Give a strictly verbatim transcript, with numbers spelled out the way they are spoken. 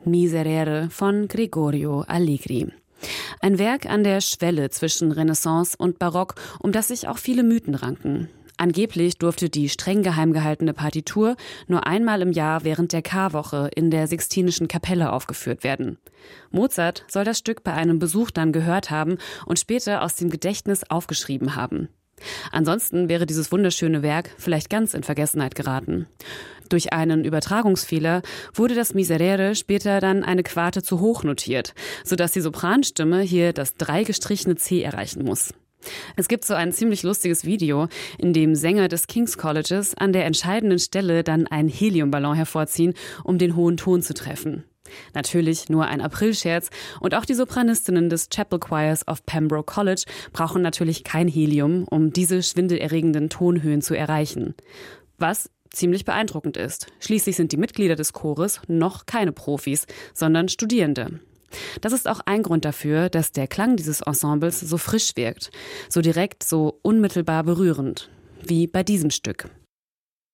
Miserere von Gregorio Allegri. Ein Werk an der Schwelle zwischen Renaissance und Barock, um das sich auch viele Mythen ranken. Angeblich durfte die streng geheim gehaltene Partitur nur einmal im Jahr während der Karwoche in der Sixtinischen Kapelle aufgeführt werden. Mozart soll das Stück bei einem Besuch dann gehört haben und später aus dem Gedächtnis aufgeschrieben haben. Ansonsten wäre dieses wunderschöne Werk vielleicht ganz in Vergessenheit geraten. Durch einen Übertragungsfehler wurde das Miserere später dann eine Quarte zu hoch notiert, sodass die Sopranstimme hier das drei gestrichene C erreichen muss. Es gibt so ein ziemlich lustiges Video, in dem Sänger des King's Colleges an der entscheidenden Stelle dann einen Heliumballon hervorziehen, um den hohen Ton zu treffen. Natürlich nur ein Aprilscherz und auch die Sopranistinnen des Chapel Choirs of Pembroke College brauchen natürlich kein Helium, um diese schwindelerregenden Tonhöhen zu erreichen. Was ziemlich beeindruckend ist. Schließlich sind die Mitglieder des Chores noch keine Profis, sondern Studierende. Das ist auch ein Grund dafür, dass der Klang dieses Ensembles so frisch wirkt, so direkt, so unmittelbar berührend, wie bei diesem Stück.